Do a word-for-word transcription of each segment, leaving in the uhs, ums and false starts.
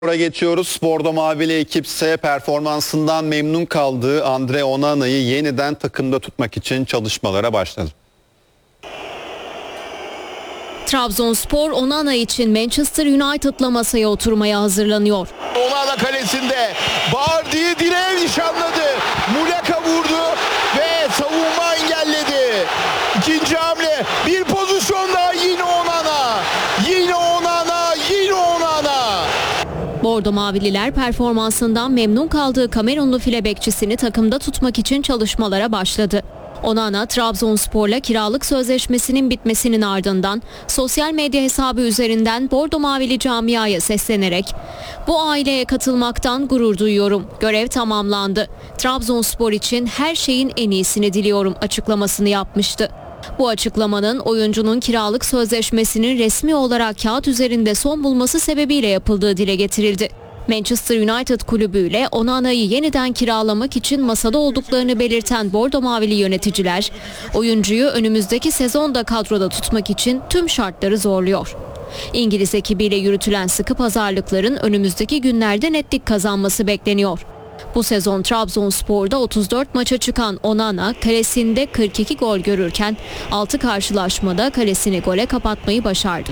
Spora geçiyoruz. Sporda Mavili ekip ise performansından memnun kaldığı Andre Onana'yı yeniden takımda tutmak için çalışmalara başladı. Trabzonspor Onana için Manchester United'la masaya oturmaya hazırlanıyor. Onana kalesinde Bardi'yi direğe nişanladı. Muleka vurdu ve savunma engelledi. İkinci hamle, bir pozisyon daha, yine Onana. Yine Onana, yine Onana. Bordo Mavililer performansından memnun kaldığı Kamerunlu file bekçisini takımda tutmak için çalışmalara başladı. Onana, Trabzonspor'la kiralık sözleşmesinin bitmesinin ardından sosyal medya hesabı üzerinden Bordo Mavili camiaya seslenerek "Bu aileye katılmaktan gurur duyuyorum. Görev tamamlandı. Trabzonspor için her şeyin en iyisini diliyorum" açıklamasını yapmıştı. Bu açıklamanın oyuncunun kiralık sözleşmesinin resmi olarak kağıt üzerinde son bulması sebebiyle yapıldığı dile getirildi. Manchester United kulübüyle Onana'yı yeniden kiralamak için masada olduklarını belirten Bordo Mavili yöneticiler, oyuncuyu önümüzdeki sezonda kadroda tutmak için tüm şartları zorluyor. İngiliz ekibiyle yürütülen sıkı pazarlıkların önümüzdeki günlerde netlik kazanması bekleniyor. Bu sezon Trabzonspor'da otuz dört maça çıkan Onana kalesinde kırk iki gol görürken altı karşılaşmada kalesini gole kapatmayı başardı.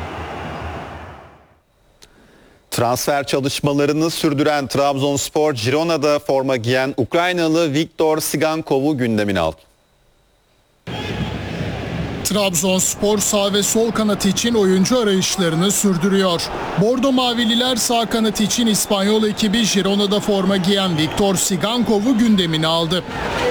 Transfer çalışmalarını sürdüren Trabzonspor, Girona'da forma giyen Ukraynalı Viktor Sigankov'u gündemine aldı. Trabzonspor sağ ve sol kanat için oyuncu arayışlarını sürdürüyor. Bordo Mavililer sağ kanat için İspanyol ekibi Girona'da forma giyen Viktor Sigankov'u gündemine aldı.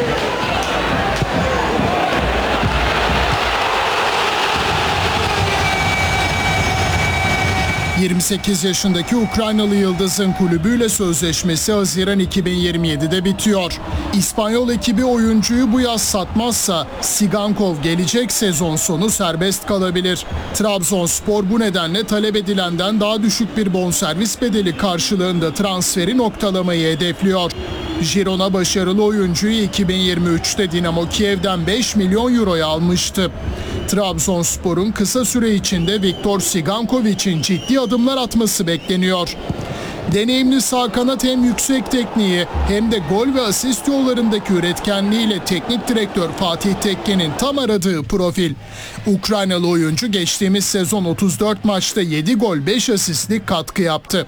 yirmi sekiz yaşındaki Ukraynalı yıldızın kulübüyle sözleşmesi Haziran iki bin yirmi yedide bitiyor. İspanyol ekibi oyuncuyu bu yaz satmazsa Sigankov gelecek sezon sonu serbest kalabilir. Trabzonspor bu nedenle talep edilenden daha düşük bir bonservis bedeli karşılığında transferi noktalamayı hedefliyor. Girona başarılı oyuncuyu iki bin yirmi üçte Dinamo Kiev'den beş milyon euroya almıştı. Trabzonspor'un kısa süre içinde Viktor Sigankov için ciddi adımlar atması bekleniyor. Deneyimli sağ kanat hem yüksek tekniği hem de gol ve asist yollarındaki üretkenliğiyle teknik direktör Fatih Tekke'nin tam aradığı profil. Ukraynalı oyuncu geçtiğimiz sezon otuz dört maçta yedi gol beş asistlik katkı yaptı.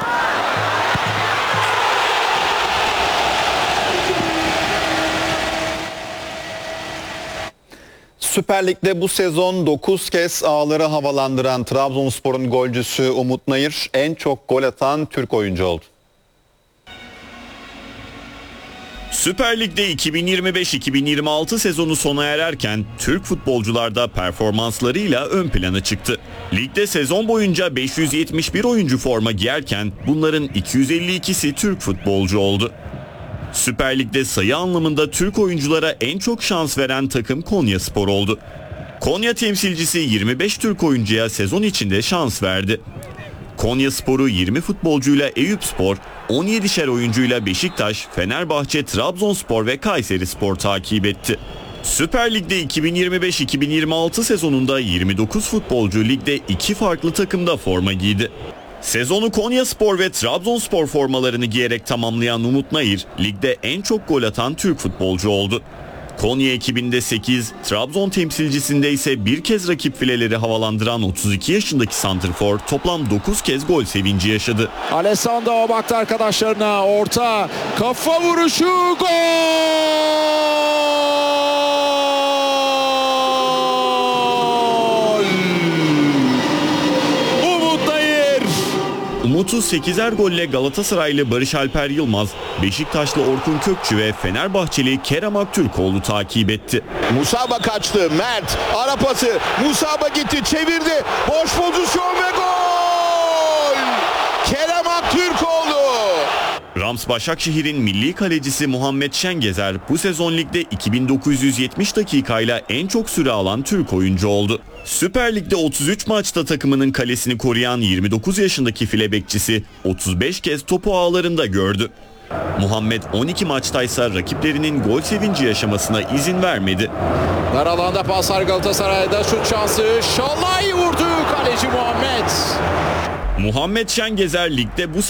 Süper Lig'de bu sezon dokuz kez ağları havalandıran Trabzonspor'un golcüsü Umut Nayır en çok gol atan Türk oyuncu oldu. Süper Lig'de iki bin yirmi beş iki bin yirmi altı sezonu sona ererken Türk futbolcularda performanslarıyla ön plana çıktı. Ligde sezon boyunca beş yüz yetmiş bir oyuncu forma giyerken bunların iki yüz elli ikisi Türk futbolcu oldu. Süper Lig'de sayı anlamında Türk oyunculara en çok şans veren takım Konyaspor oldu. Konya temsilcisi yirmi beş Türk oyuncuya sezon içinde şans verdi. Konyaspor'u yirmi futbolcuyla Eyüpspor, on yedişer oyuncuyla Beşiktaş, Fenerbahçe, Trabzonspor ve Kayserispor takip etti. Süper Lig'de iki bin yirmi beş iki bin yirmi altı sezonunda yirmi dokuz futbolcu ligde iki farklı takımda forma giydi. Sezonu Konyaspor ve Trabzonspor formalarını giyerek tamamlayan Umut Nayır, ligde en çok gol atan Türk futbolcu oldu. Konya ekibinde sekiz, Trabzon temsilcisinde ise bir kez rakip fileleri havalandıran otuz iki yaşındaki santrfor toplam dokuz kez gol sevinci yaşadı. Alessandro baktı arkadaşlarına, orta, kafa vuruşu, gol! Umut'u sekizer golle Galatasaraylı Barış Alper Yılmaz, Beşiktaşlı Orkun Kökçü ve Fenerbahçeli Kerem Aktürkoğlu takip etti. Musaba kaçtı, Mert, ara pası, Musaba gitti, çevirdi, boş pozisyon ve gol! Kerem Aktürkoğlu! Rams Başakşehir'in milli kalecisi Muhammed Şengezer bu sezon ligde iki bin dokuz yüz yetmiş dakikayla en çok süre alan Türk oyuncu oldu. Süper Lig'de otuz üç maçta takımının kalesini koruyan yirmi dokuz yaşındaki file bekçisi otuz beş kez topu ağlarında gördü. Muhammed on iki maçtaysa rakiplerinin gol sevinci yaşamasına izin vermedi. Dar alanda paslar Galatasaray'da, şut şansı, Şalay vurdu, kaleci Muhammed. Muhammed Şengezer ligde bu